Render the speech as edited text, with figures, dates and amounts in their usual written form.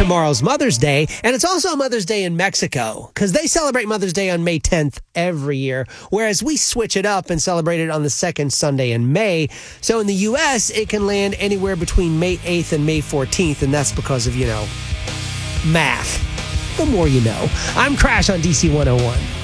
tomorrow's Mother's Day, and it's also Mother's Day in Mexico because they celebrate Mother's Day on May 10th every year, whereas we switch it up and celebrate it on the second Sunday in May. So in the U.S., it can land anywhere between May 8th and May 14th, and that's because of, math. The more you know. I'm Crash on DC 101.